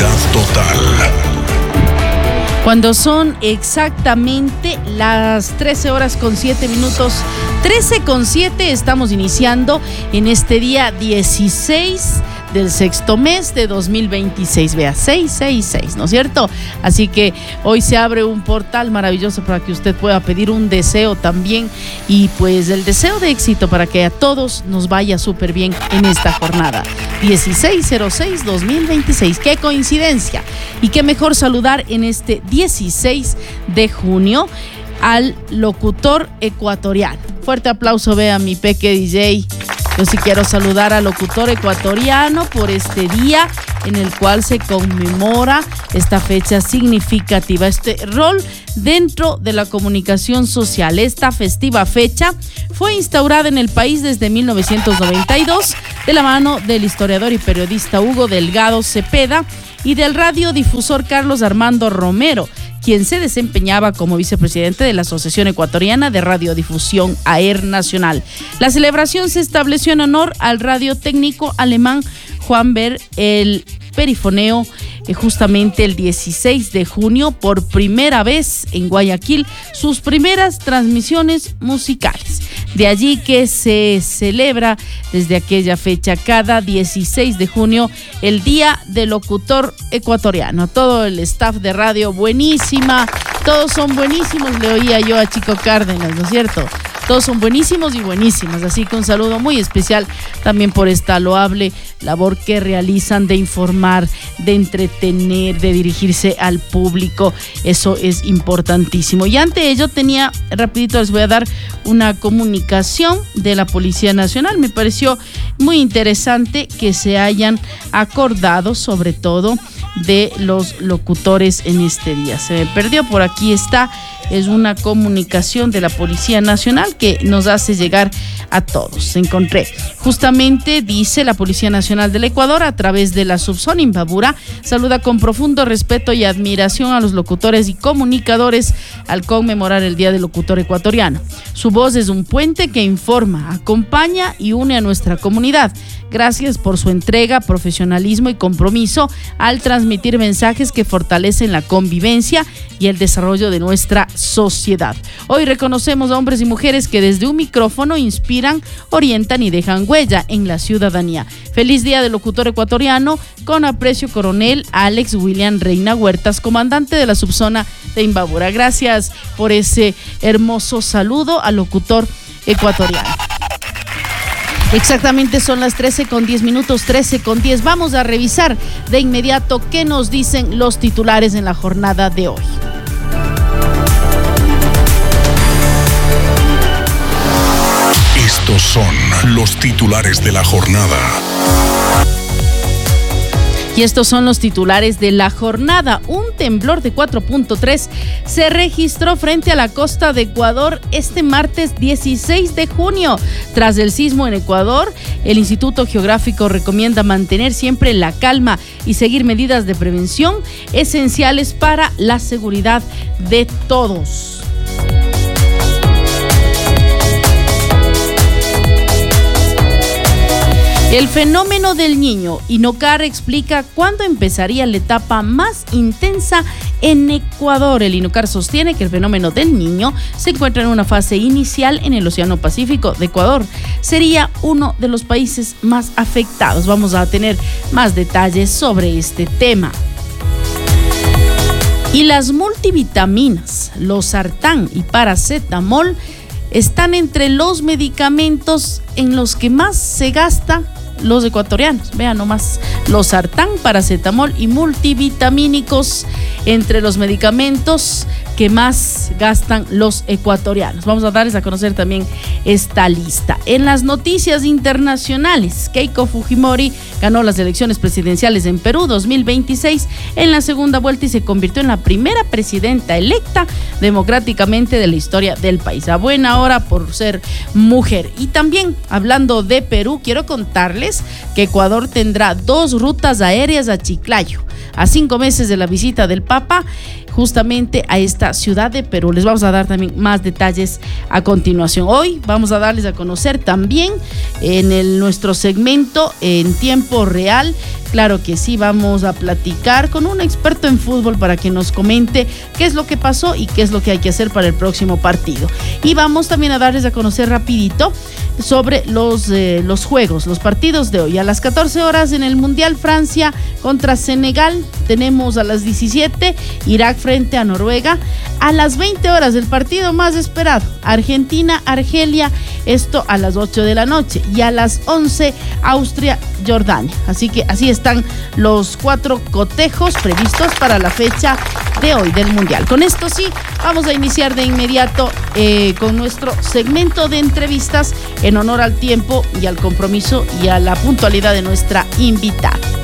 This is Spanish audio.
Seguridad total. Cuando son exactamente las 13:07, 13:07, estamos iniciando en este día 16 del sexto mes de 2026. Vea, 666, ¿no es cierto? Así que hoy se abre un portal maravilloso para que usted pueda pedir un deseo también, y pues el deseo de éxito para que a todos nos vaya súper bien en esta jornada 16/06/2026. ¡Qué coincidencia! Y qué mejor saludar en este 16 de junio al locutor ecuatoriano. Fuerte aplauso, vea mi peque DJ. Yo sí quiero saludar al locutor ecuatoriano por este día en el cual se conmemora esta fecha significativa, este rol dentro de la comunicación social. Esta festiva fecha fue instaurada en el país desde 1992 de la mano del historiador y periodista Hugo Delgado Cepeda y del radiodifusor Carlos Armando Romero, quien se desempeñaba como vicepresidente de la Asociación Ecuatoriana de Radiodifusión AER Nacional. La celebración se estableció en honor al radiotécnico alemán Juan Ver el perifoneo justamente el 16 de junio, por primera vez en Guayaquil, sus primeras transmisiones musicales. De allí que se celebra desde aquella fecha, cada 16 de junio, el Día del Locutor Ecuatoriano. Todo el staff de radio, buenísima, todos son buenísimos, le oía yo a Chico Cárdenas, ¿no es cierto? Todos son buenísimos y buenísimas, así que un saludo muy especial también por esta loable labor que realizan de informar, de entretener, de dirigirse al público. Eso es importantísimo. Y ante ello rapidito les voy a dar una comunicación de la Policía Nacional. Me pareció muy interesante que se hayan acordado sobre todo de los locutores en este día. Se me perdió, por aquí está. Es una comunicación de la Policía Nacional que nos hace llegar a todos. Encontré. Justamente dice la Policía Nacional del Ecuador, a través de la subzona Imbabura, saluda con profundo respeto y admiración a los locutores y comunicadores al conmemorar el Día del Locutor Ecuatoriano. Su voz es un puente que informa, acompaña y une a nuestra comunidad. Gracias por su entrega, profesionalismo y compromiso al transmitir mensajes que fortalecen la convivencia y el desarrollo de nuestra sociedad. Hoy reconocemos a hombres y mujeres que desde un micrófono inspiran, orientan y dejan huella en la ciudadanía. Feliz Día del Locutor Ecuatoriano. Con aprecio, Coronel Alex William Reina Huertas, comandante de la subzona de Imbabura. Gracias por ese hermoso saludo al locutor ecuatoriano. Exactamente son las 13:10, 13:10. Vamos a revisar de inmediato qué nos dicen los titulares en la jornada de hoy. Estos son los titulares de la jornada. Y estos son los titulares de la jornada. Un temblor de 4.3 se registró frente a la costa de Ecuador este martes 16 de junio. Tras el sismo en Ecuador, el Instituto Geográfico recomienda mantener siempre la calma y seguir medidas de prevención esenciales para la seguridad de todos. El fenómeno del Niño. INOCAR explica cuándo empezaría la etapa más intensa en Ecuador. El INOCAR sostiene que el fenómeno del Niño se encuentra en una fase inicial en el Océano Pacífico de Ecuador. Sería uno de los países más afectados. Vamos a tener más detalles sobre este tema. Y las multivitaminas, losartán y paracetamol, están entre los medicamentos en los que más se gasta los ecuatorianos. Vean nomás, losartán, paracetamol y multivitamínicos entre los medicamentos que más gastan los ecuatorianos. Vamos a darles a conocer también esta lista. En las noticias internacionales, Keiko Fujimori ganó las elecciones presidenciales en Perú 2026 en la segunda vuelta y se convirtió en la primera presidenta electa democráticamente de la historia del país. A buena hora por ser mujer. Y también, hablando de Perú, quiero contarles que Ecuador tendrá 2 rutas aéreas a Chiclayo, a 5 meses de la visita del Papa justamente a esta ciudad de Perú. Les vamos a dar también más detalles a continuación. Hoy vamos a darles a conocer también en nuestro segmento en tiempo real Claro que sí, vamos a platicar con un experto en fútbol para que nos comente qué es lo que pasó y qué es lo que hay que hacer para el próximo partido. Y vamos también a darles a conocer rapidito sobre los juegos, los partidos de hoy. A las 14 horas en el Mundial, Francia contra Senegal. Tenemos a las 17 Irak frente a Noruega. A las 20 horas el partido más esperado, Argentina-Argelia, esto a las 8 de la noche. Y a las 11 Austria-Jordania. Así que así están los 4 cotejos previstos para la fecha de hoy del Mundial. Con esto sí, vamos a iniciar de inmediato con nuestro segmento de entrevistas en honor al tiempo y al compromiso y a la puntualidad de nuestra invitada.